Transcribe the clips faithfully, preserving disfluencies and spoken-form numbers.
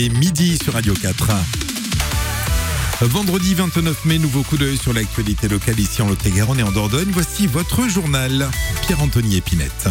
Et midi sur Radio quatre. Vendredi vingt-neuf mai, nouveau coup d'œil sur l'actualité locale ici en Lot-et-Garonne et en Dordogne. Voici votre journal, Pierre-Anthony Épinette.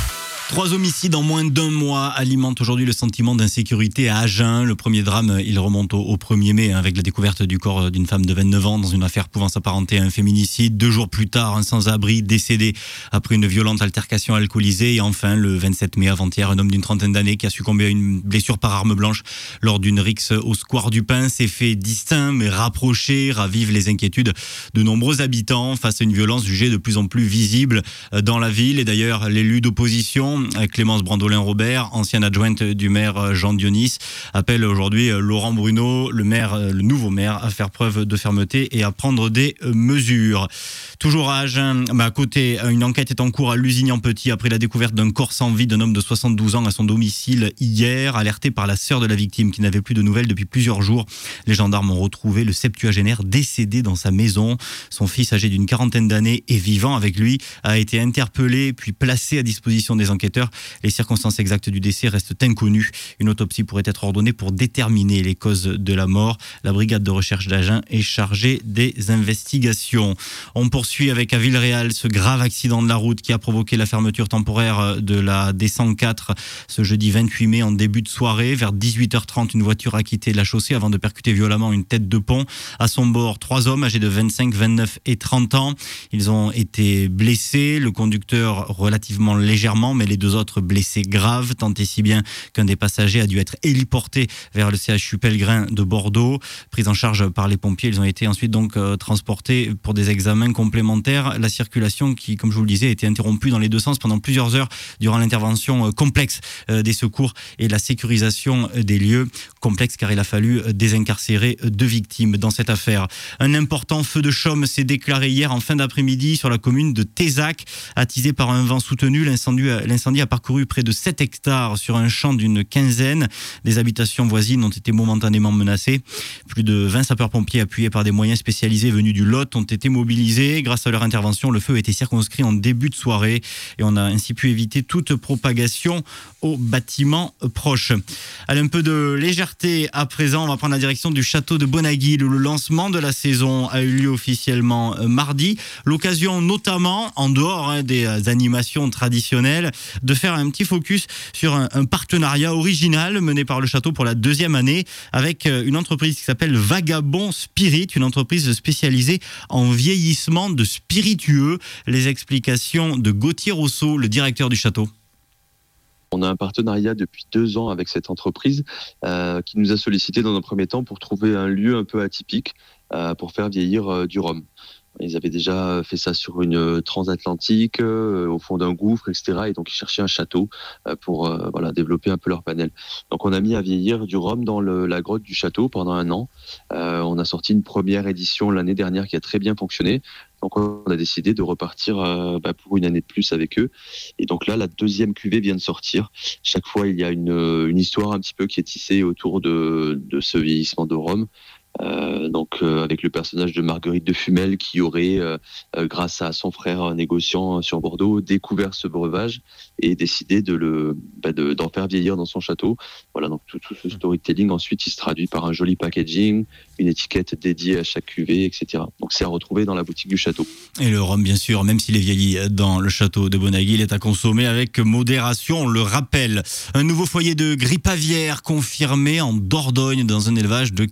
Trois homicides en moins d'un mois alimentent aujourd'hui le sentiment d'insécurité à Agen. Le premier drame, il remonte au premier mai avec la découverte du corps d'une femme de vingt-neuf ans dans une affaire pouvant s'apparenter à un féminicide. Deux jours plus tard, un sans-abri décédé après une violente altercation alcoolisée. Et enfin, le vingt-sept mai avant-hier, un homme d'une trentaine d'années qui a succombé à une blessure par arme blanche lors d'une rixe au square du Pin. Ces faits distincts mais rapprochés ravivent les inquiétudes de nombreux habitants face à une violence jugée de plus en plus visible dans la ville. Et d'ailleurs, l'élu d'opposition, Clémence Brandolin-Robert, ancienne adjointe du maire Jean Dionis, appelle aujourd'hui Laurent Bruno, le maire, le nouveau maire, à faire preuve de fermeté et à prendre des mesures. Toujours à Agen, bah à côté, une enquête est en cours à Lusignan-Petit après la découverte d'un corps sans vie d'un homme de soixante-douze ans à son domicile hier, alerté par la sœur de la victime qui n'avait plus de nouvelles depuis plusieurs jours. Les gendarmes ont retrouvé le septuagénaire décédé dans sa maison. Son fils, âgé d'une quarantaine d'années et vivant avec lui, a été interpellé puis placé à disposition des enquêteurs. Les circonstances exactes du décès restent inconnues. Une autopsie pourrait être ordonnée pour déterminer les causes de la mort. La brigade de recherche d'Agen est chargée des investigations. On poursuit avec à Villeréal ce grave accident de la route qui a provoqué la fermeture temporaire de la D cent quatre ce jeudi vingt-huit mai en début de soirée. Vers dix-huit heures trente, une voiture a quitté la chaussée avant de percuter violemment une tête de pont. À son bord, trois hommes âgés de vingt-cinq, vingt-neuf et trente ans. Ils ont été blessés, le conducteur relativement légèrement, mais les deux autres blessés graves, tant et si bien qu'un des passagers a dû être héliporté vers le C H U Pellegrin de Bordeaux. Pris en charge par les pompiers, ils ont été ensuite donc euh, transportés pour des examens complémentaires. La circulation qui, comme je vous le disais, a été interrompue dans les deux sens pendant plusieurs heures durant l'intervention euh, complexe euh, des secours et la sécurisation euh, des lieux. Complexe car il a fallu euh, désincarcérer euh, deux victimes dans cette affaire. Un important feu de chaume s'est déclaré hier en fin d'après-midi sur la commune de Tézac. Attisé par un vent soutenu, l'incendie, l'incendie a parcouru près de sept hectares sur un champ d'une quinzaine. Des habitations voisines ont été momentanément menacées. Plus de vingt sapeurs-pompiers appuyés par des moyens spécialisés venus du Lot ont été mobilisés. Grâce à leur intervention, le feu a été circonscrit en début de soirée et on a ainsi pu éviter toute propagation aux bâtiments proches. Allez, un peu de légèreté à présent. On va prendre la direction du château de Bonaguil où le lancement de la saison a eu lieu officiellement mardi. L'occasion notamment, en dehors hein, des animations traditionnelles, de faire un petit focus sur un, un partenariat original mené par le château pour la deuxième année avec une entreprise qui s'appelle Vagabond Spirit, une entreprise spécialisée en vieillissement de spiritueux. Les explications de Gauthier Rousseau, le directeur du château. On a un partenariat depuis deux ans avec cette entreprise euh, qui nous a sollicité dans un premier temps pour trouver un lieu un peu atypique euh, pour faire vieillir euh, du rhum. Ils avaient déjà fait ça sur une transatlantique, euh, au fond d'un gouffre, et cetera. Et donc, ils cherchaient un château euh, pour euh, voilà, développer un peu leur panel. Donc, on a mis à vieillir du rhum dans le, la grotte du château pendant un an. Euh, on a sorti une première édition l'année dernière qui a très bien fonctionné. Donc, on a décidé de repartir euh, bah, pour une année de plus avec eux. Et donc là, la deuxième cuvée vient de sortir. Chaque fois, il y a une, une histoire un petit peu qui est tissée autour de, de ce vieillissement de rhum. Euh, donc euh, avec le personnage de Marguerite de Fumel qui aurait, euh, euh, grâce à son frère négociant sur Bordeaux, découvert ce breuvage et décidé de le, bah de, d'en faire vieillir dans son château. Voilà, donc tout, tout ce storytelling ensuite il se traduit par un joli packaging, une étiquette dédiée à chaque cuvée, et cetera. Donc c'est à retrouver dans la boutique du château. Et le rhum, bien sûr, même s'il est vieilli dans le château de Bonaguil, est à consommer avec modération, on le rappelle. Un nouveau foyer de grippe aviaire confirmé en Dordogne dans un élevage de